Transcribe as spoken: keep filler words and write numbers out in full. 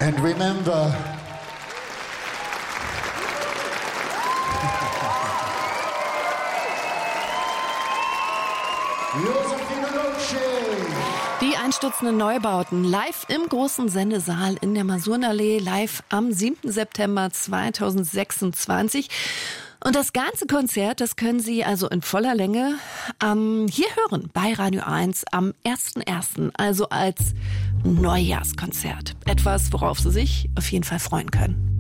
And remember, die einstürzenden Neubauten live im großen Sendesaal in der Masurenallee, live am siebten September zweitausendsechsundzwanzig. Und das ganze Konzert, das können Sie also in voller Länge ähm, hier hören bei Radio eins am ersten ersten, also als Neujahrskonzert. Etwas, worauf Sie sich auf jeden Fall freuen können.